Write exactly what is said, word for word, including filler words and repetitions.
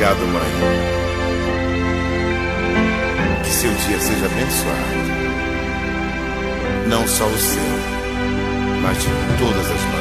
Obrigado, mãe. Que seu dia seja abençoado. Não só o seu, mas de todas as mães.